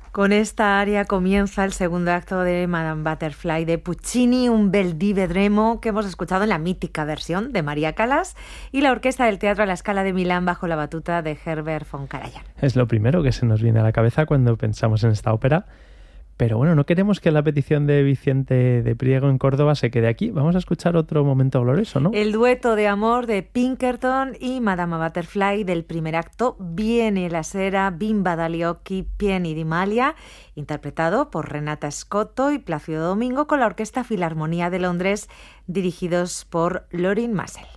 Con esta aria comienza el segundo acto de Madame Butterfly de Puccini, un bel di vedremo que hemos escuchado en la mítica versión de María Callas y la Orquesta del Teatro a la Scala de Milán bajo la batuta de Herbert von Karajan. Es lo primero que se nos viene a la cabeza cuando pensamos en esta ópera. Pero bueno, no queremos que la petición de Vicente de Priego en Córdoba se quede aquí. Vamos a escuchar otro momento glorioso, ¿no? El dueto de amor de Pinkerton y Madama Butterfly del primer acto, Viene la sera, Bimba dagli occhi pieni di maglia, interpretado por Renata Scotto y Plácido Domingo con la Orquesta Filarmonía de Londres, dirigidos por Lorin Maazel.